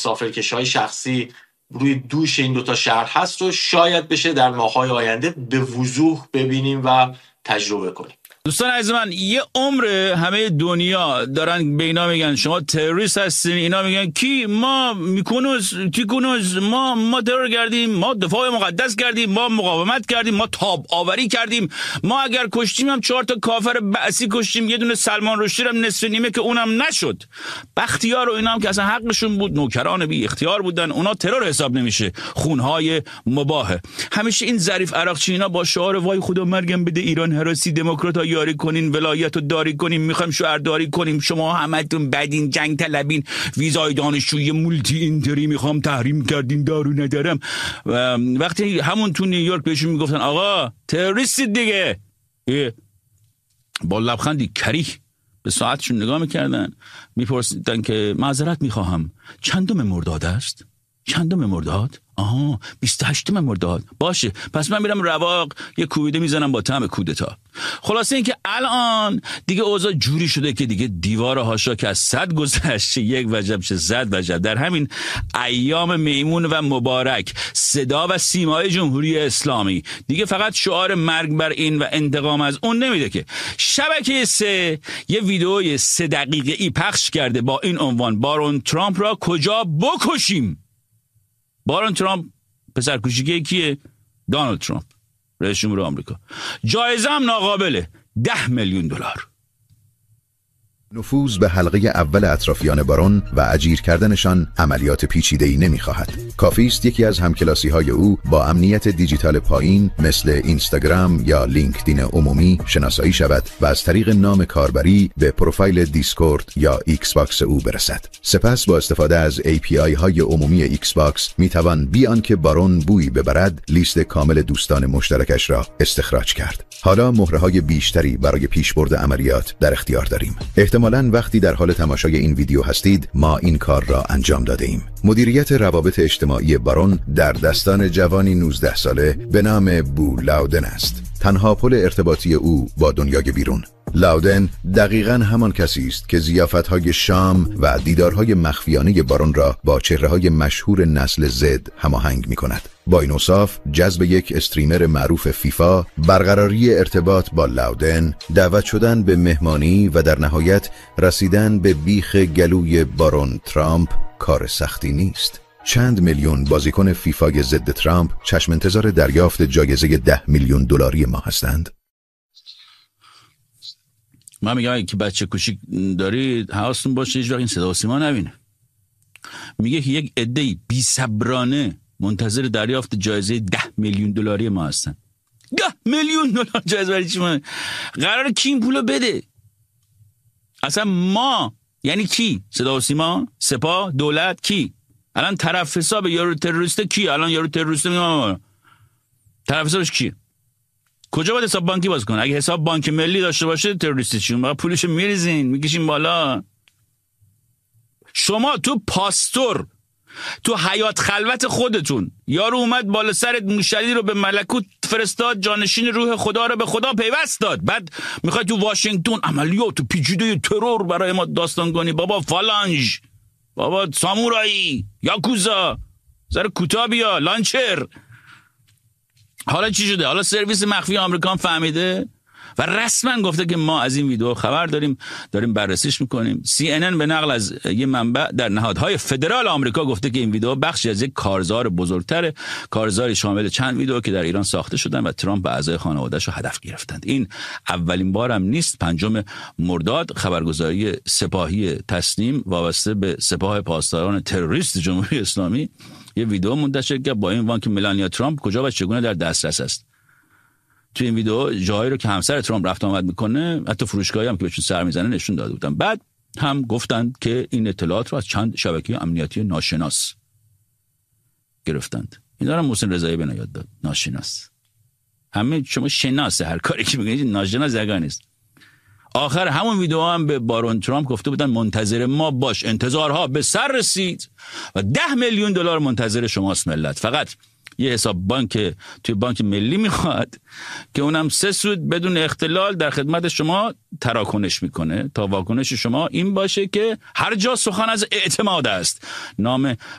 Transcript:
مسافرکشی‌های شخصی روی دوش این دوتا شهر هست رو شاید بشه در ماه‌های آینده به وضوح ببینیم و تجربه کنیم. دوستان عزیز من، یه عمر همه دنیا دارن به اینا میگن شما تروریست هستین، اینا میگن کی؟ ما تیکونوز ما ترور کردیم، ما دفاع مقدس کردیم، ما مقاومت کردیم، ما تاب آوری کردیم، ما اگر کشتیم هم 4 تا کافر بعثی کشتیم، یه دونه سلمان رشدی هم نصف نیمه که اونم نشد. بختیار و اینا هم که اصلا حقشون بود، نوکران بی اختیار بودن، اونا ترور حساب نمیشه، خونهای مباهه. همیشه این ظریف عراقچی اینا با شعار وای خدا مرگم بده ایران هراسی دموکرات‌ها یاری کنین، ولایت رو داری کنین، میخوایم شهرداری کنیم، شما همتون بدین، جنگ طلبین، ویزای دانشجوی مولتی اینتری میخوام تحریم کردین، دارو ندارم. وقتی همون تو نیویورک بهشون میگفتن آقا تروریستید دیگه، با لبخندی کریه به ساعتشون نگاه میکردن، میپرسیدن که معذرت میخواهم چندم مرداد است؟ چندم مرداد؟ 28 مرداد. باشه، پس من میرم رواق یه کوبیده میزنم با طعم کودتا. خلاصه این که الان دیگه اوضاع جوری شده که دیگه دیوار هاشا که از 100 گذشته 1 وجب شه 100 وجب. در همین ایام میمون و مبارک صدا و سیمای جمهوری اسلامی دیگه فقط شعار مرگ بر این و انتقام از اون نمیده که. شبکه 3 یه ویدئوی 3 دقیقه‌ای پخش کرده با این عنوان بارون ترامپ را کجا بکشیم. بارون ترامپ پسر کوچیکه کیه؟ دونالد ترامپ، رئیس جمهور آمریکا. جایزه هم ناقابله، $10 میلیون. نفوذ به حلقه اول اطرافیان بارون و اجیر کردنشان عملیات پیچیده‌ای نمی‌خواهد. کافی است یکی از همکلاسی‌های او با امنیت دیجیتال پایین مثل اینستاگرام یا لینکدین عمومی شناسایی شود و از طریق نام کاربری به پروفایل دیسکورد یا ایکس باکس او برسد. سپس با استفاده از API های عمومی ایکس باکس می‌توان بی آنکه بارون بویی ببرد لیست کامل دوستان مشترکش را استخراج کرد. حالا مهره‌های بیشتری برای پیشبرد عملیات در اختیار داریم. احتمالاً وقتی در حال تماشای این ویدیو هستید ما این کار را انجام داده ایم. مدیریت روابط اجتماعی بارون در دستان جوانی 19 ساله به نام بو لاودن است. تنها پل ارتباطی او با دنیای بیرون. لاودن دقیقاً همان کسی است که ضیافت‌های شام و دیدارهای مخفیانه بارون را با چهره‌های مشهور نسل زد هماهنگ می‌کند. با این اوصاف جذب یک استریمر معروف فیفا، برقراری ارتباط با لاودن، دعوت شدن به مهمانی و در نهایت رسیدن به بیخ گلوی بارون ترامپ کار سختی نیست. چند میلیون بازیکن فیفای ضد ترامپ چشم انتظار دریافت جایزه $10 میلیون ما هستند. من میگم اگه بچه کوچیک دارید حواستون باشه هیچ وقت این صدا و سیما نبینه. میگه که یک عده‌ای بی‌صبرانه منتظر دریافت جایزه $10 میلیون ما هستن. $10 میلیون جایزه برای چی؟ ما قراره کی این پولو بده؟ اصلا ما یعنی کی؟ صدا و سیما، سپاه، دولت، کی؟ الان طرف حساب یارو تروریست کی؟ الان یارو تروریست میگم طرف حسابش کی؟ کجا باید حساب بانکی باز کنه؟ اگه حساب بانک ملی داشته باشه تروریستی چون ما پولشو میریزین میکشین بالا. شما تو پاستور تو حیات خلوت خودتون یارو اومد بالا سرت موشلی رو به ملکوت فرستاد، جانشین روح خدا رو به خدا پیوست داد، بعد میخوای تو واشنگتن عملیات پیچیده ترور برای ما داستان کنی؟ بابا فالانج، بابا سامورایی، یاکوزا، زره کوتاه بیا، لانچر. حالا چی شده؟ حالا سرویس مخفی آمریکا فهمیده و رسما گفته که ما از این ویدیو خبر داریم بررسیش میکنیم. CNN به نقل از یه منبع در نهادهای فدرال آمریکا گفته که این ویدیو بخشی از یک کارزار بزرگتر، کارزاری شامل چند ویدیو که در ایران ساخته شدن و ترامپ و اعضای خانواده‌اش رو هدف گرفتند. این اولین بار هم نیست. 5 مرداد خبرگزاری سپاهی تسنیم وابسته به سپاه پاسداران تروریست جمهوری اسلامی یه ویدیو منتشر کرد با این عنوان که ملانیا ترامپ کجا و چگونه در دسترس است. تو این ویدیو جایی رو که همسر ترامپ رفت آمد میکنه، حتی فروشگاهی هم که بهشون سر میزنه نشون داده بودن. بعد هم گفتند که این اطلاعات رو از چند شبکه امنیتی ناشناس گرفتند. اینا رو محسن رضایی بنا یاد داد. ناشناس همه شما شناسه هر کاری که میگید، ناشناس زگان نیست. آخر همون ویدیو هم به بارون ترامپ گفته بودن منتظر ما باش، انتظارها به سر رسید و $10 میلیون منتظر شماست ملت. فقط یه حساب بانک توی بانک ملی میخواد که اونم 3 سود بدون اختلال در خدمت شما تراکنش میکنه تا واکنش شما این باشه که هر جا سخن از اعتماد است نام